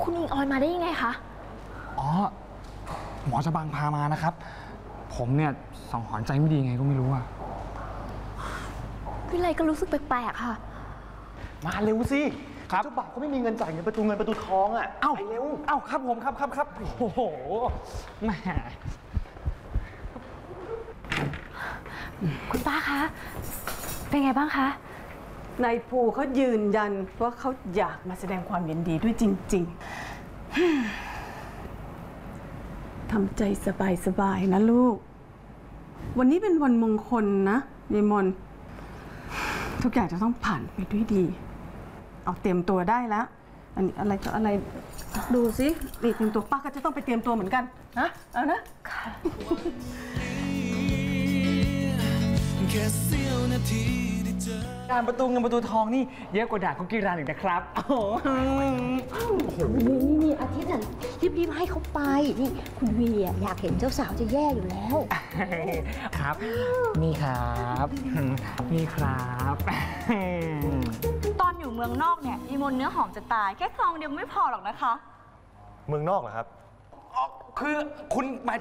คุณอิงออยมาได้ยังไงคะอ๋อหมอฉบังพามานะครับ ผมเนี่ยสังหรณ์ใจไม่ดีไงก็ไม่รู้อะวิไลก็รู้สึกแปลกๆค่ะมาเร็วสิครับเจ้าบ่าวเขาไม่มีเงินจ่ายเงินประตูทองอ่ะไปเร็วเอ้าครับผมครับโอ้โหแหมคุณป้าคะเป็นไงบ้างคะนายภูเขายืนยันว่าเขาอยากมาแสดงความยินดีด้วยจริงๆ ทำใจสบายๆนะลูก วันนี้เป็นวันมงคลนะยายมน ทุกอย่างจะต้องผ่านไปด้วยดี เอาเตรียมตัวได้แล้ว อันนี้อะไรก็อะไร ดูสินี่เตรียมตัวป้าก็จะต้องไปเตรียมตัวเหมือนกันนะเอานะด่านประตูเงินประตูทองนี่เยอะกว่าด่านคุกกี้รันอีกนะครับโอ้โหนี่อาทิตย์น่ะรีบให้เขาไปนี่คุณวีอยากเห็นเจ้าสาวจะแย่อยู่แล้วครับนี่ครับนี่ครับตอนอยู่เมืองนอกเนี่ยอีมนเนื้อหอมจะตายแค่ซองเดียวไม่พอหรอกนะคะเมืองนอกเหรอครับคือคุณหมาย